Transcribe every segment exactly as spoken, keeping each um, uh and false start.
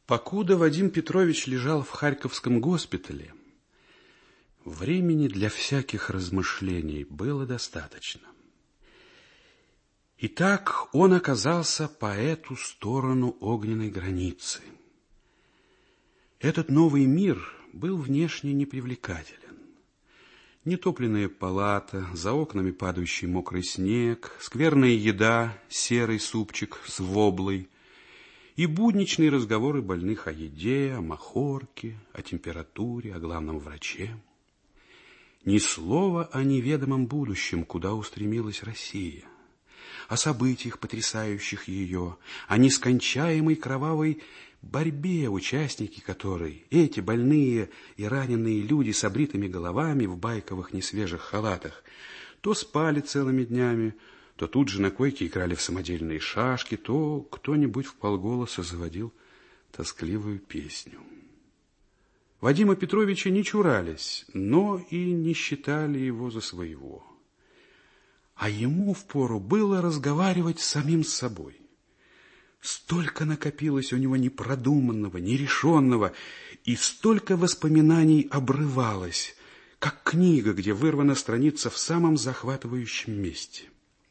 Покуда Вадим Петрович лежал в Харьковском госпитале, времени для всяких размышлений было достаточно. Итак, он оказался по эту сторону огненной границы. Этот новый мир был внешне непривлекателен. Нетопленная палата, за окнами падающий мокрый снег, скверная еда, серый супчик с воблой и будничные разговоры больных о еде, о махорке, о температуре, о главном враче. Ни слова о неведомом будущем, куда устремилась Россия, о событиях, потрясающих ее, о нескончаемой кровавой борьбе, участники которой, эти больные и раненые люди с обритыми головами в байковых несвежих халатах, то спали целыми днями, то тут же на койке играли в самодельные шашки, то кто-нибудь вполголоса заводил тоскливую песню. Вадима Петровича не чурались, но и не считали его за своего. А ему впору было разговаривать с самим собой. Столько накопилось у него непродуманного, нерешенного, и столько воспоминаний обрывалось, как книга, где вырвана страница в самом захватывающем месте.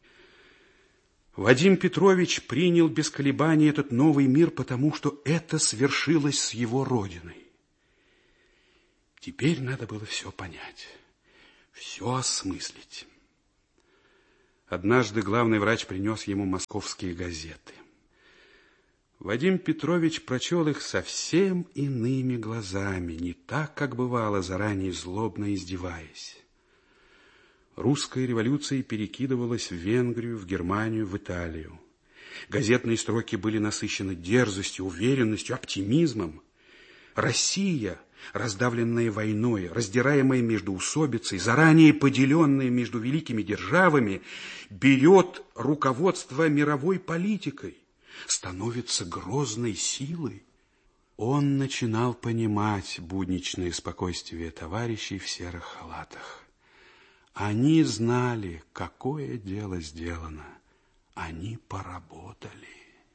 Вадим Петрович принял без колебаний этот новый мир, потому что это свершилось с его родиной. Теперь надо было все понять, все осмыслить. Однажды главный врач принес ему московские газеты. Вадим Петрович прочел их совсем иными глазами, не так, как бывало, заранее злобно издеваясь. Русская революция перекидывалась в Венгрию, в Германию, в Италию. Газетные строки были насыщены дерзостью, уверенностью, оптимизмом. Россия, раздавленная войной, раздираемая между усобицей, заранее поделенная между великими державами, берет руководство мировой политикой, становится грозной силой. Он начинал понимать будничное спокойствие товарищей в серых халатах. Они знали, какое дело сделано. Они поработали.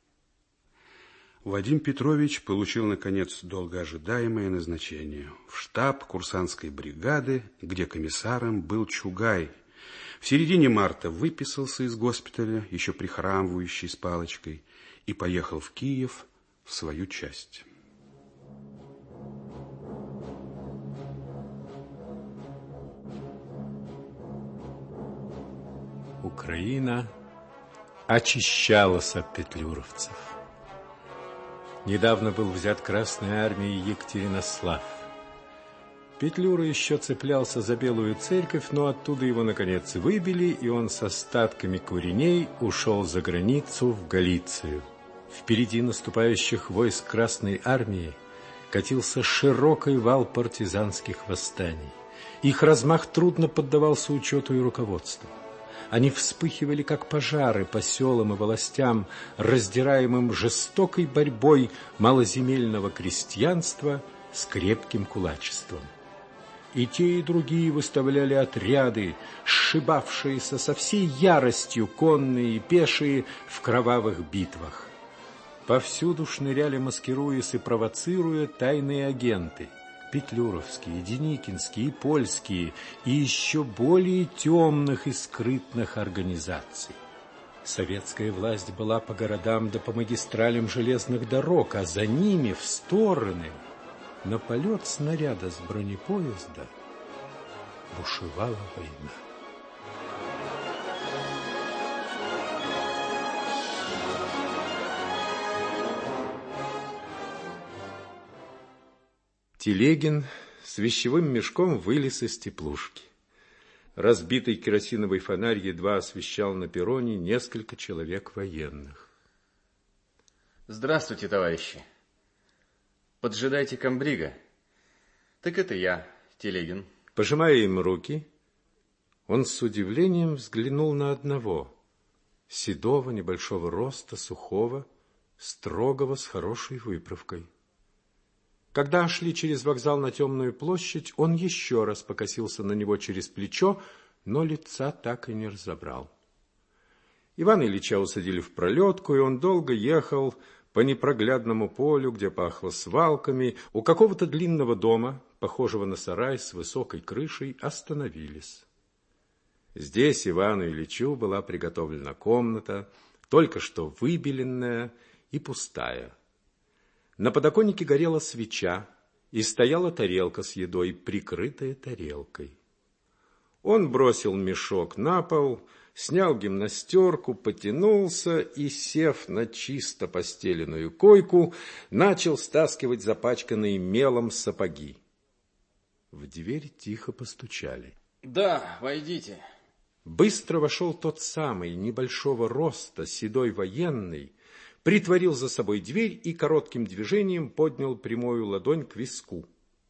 Вадим Петрович получил, наконец, долгоожидаемое назначение в штаб курсантской бригады, где комиссаром был Чугай. В середине марта выписался из госпиталя, еще прихрамывающий с палочкой, и поехал в Киев в свою часть. Украина очищалась от петлюровцев. Недавно был взят Красной армией Екатеринослав. Петлюра еще цеплялся за Белую церковь, но оттуда его, наконец, выбили, и он с остатками куреней ушел за границу в Галицию. Впереди наступающих войск Красной армии катился широкий вал партизанских восстаний. Их размах трудно поддавался учету и руководству. Они вспыхивали, как пожары, по селам и властям, раздираемым жестокой борьбой малоземельного крестьянства с крепким кулачеством. И те, и другие выставляли отряды, сшибавшиеся со всей яростью конные и пешие в кровавых битвах. Повсюду шныряли, маскируясь и провоцируя, тайные агенты. Петлюровские, Деникинские и польские, и еще более темных и скрытных организаций. Советская власть была по городам да по магистралям железных дорог, а за ними в стороны, на полет снаряда с бронепоезда, бушевала война. Телегин с вещевым мешком вылез из теплушки. Разбитый керосиновый фонарь едва освещал на перроне несколько человек военных. Здравствуйте, товарищи. Поджидайте комбрига. Так это я, Телегин. Пожимая им руки, он с удивлением взглянул на одного, седого, небольшого роста, сухого, строгого, с хорошей выправкой. Когда шли через вокзал на Темную площадь, он еще раз покосился на него через плечо, но лица так и не разобрал. Ивана Ильича усадили в пролетку, и он долго ехал по непроглядному полю, где пахло свалками, у какого-то длинного дома, похожего на сарай с высокой крышей, остановились. Здесь Ивану Ильичу была приготовлена комната, только что выбеленная и пустая. На подоконнике горела свеча, и стояла тарелка с едой, прикрытая тарелкой. Он бросил мешок на пол, снял гимнастерку, потянулся и, сев на чисто постеленную койку, начал стаскивать запачканные мелом сапоги. В дверь тихо постучали. Да, войдите. Быстро вошел тот самый, небольшого роста, седой военный, притворил за собой дверь и коротким движением поднял прямую ладонь к виску.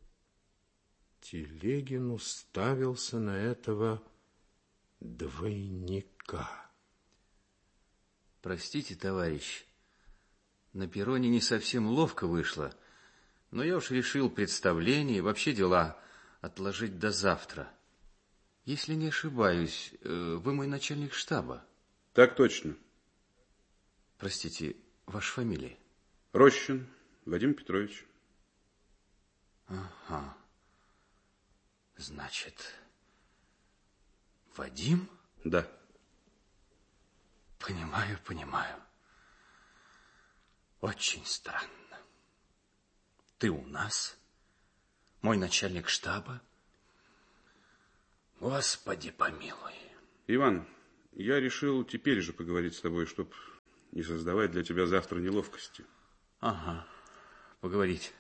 Телегин уставился на этого двойника. Простите, товарищ, на перроне не совсем ловко вышло, но я уж решил представление и вообще дела отложить до завтра. Если не ошибаюсь, вы мой начальник штаба. Так точно. Простите, ваша фамилия? Рощин Вадим Петрович. Ага. Значит, Вадим? Да. Понимаю, понимаю. Очень странно. Ты у нас? Мой начальник штаба? Господи помилуй. Иван, я решил теперь же поговорить с тобой, чтобы не создавать для тебя завтра неловкости. Ага, поговорить.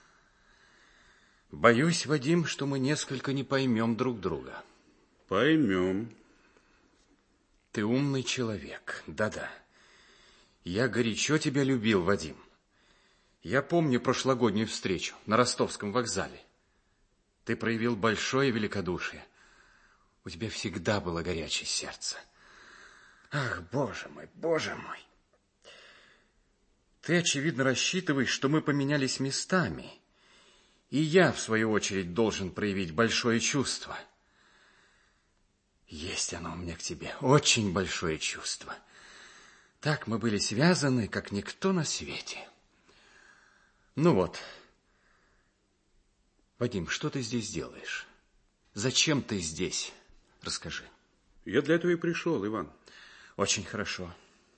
Боюсь, Вадим, что мы несколько не поймем друг друга. Поймем. Ты умный человек, да-да. Я горячо тебя любил, Вадим. Я помню прошлогоднюю встречу на Ростовском вокзале. Ты проявил большое великодушие. У тебя всегда было горячее сердце. Ах, боже мой, боже мой. Ты, очевидно, рассчитываешь, что мы поменялись местами. И я, в свою очередь, должен проявить большое чувство. Есть оно у меня к тебе, очень большое чувство. Так мы были связаны, как никто на свете. Ну вот. Вадим, что ты здесь делаешь? Зачем ты здесь? Расскажи. Я для этого и пришел, Иван. Очень хорошо.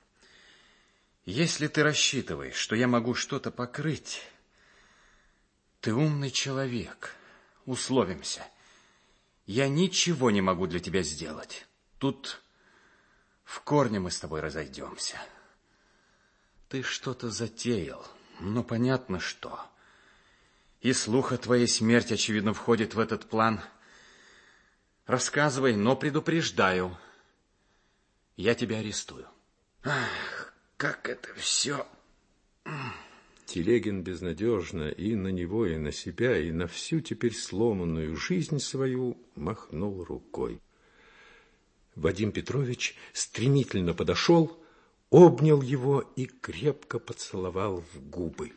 Если ты рассчитываешь, что я могу что-то покрыть, ты умный человек. Условимся. Я ничего не могу для тебя сделать. Тут в корне мы с тобой разойдемся. Ты что-то затеял, но понятно что. И слух о твоей смерти, очевидно, входит в этот план. Рассказывай, но предупреждаю. Я тебя арестую. Ах, как это все... Телегин безнадежно и на него, и на себя, и на всю теперь сломанную жизнь свою махнул рукой. Вадим Петрович стремительно подошел, обнял его и крепко поцеловал в губы.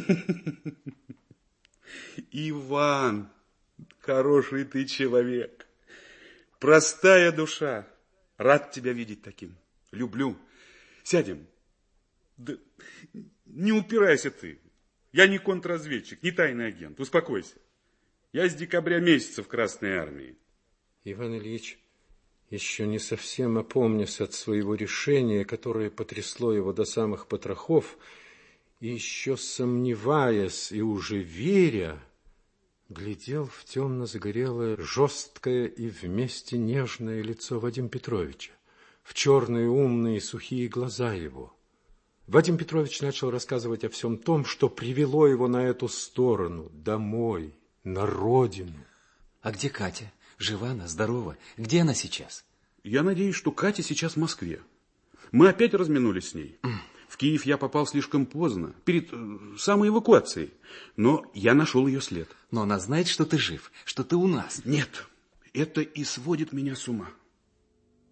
Иван, хороший ты человек, простая душа. Рад тебя видеть таким. Люблю. Сядем. Да не упирайся ты. Я не контрразведчик, не тайный агент. Успокойся. Я с декабря месяца в Красной армии. Иван Ильич, еще не совсем опомнясь от своего решения, которое потрясло его до самых потрохов, и еще сомневаясь и уже веря, глядел в темно-загорелое, жесткое и вместе нежное лицо Вадима Петровича, в черные умные сухие глаза его. Вадим Петрович начал рассказывать о всем том, что привело его на эту сторону, домой, на родину. А где Катя? Жива она, здорова? Где она сейчас? Я надеюсь, что Катя сейчас в Москве. Мы опять разминулись с ней. В Киев я попал слишком поздно, перед э, самой эвакуацией. Но я нашел ее след. Но она знает, что ты жив, что ты у нас. Нет, это и сводит меня с ума.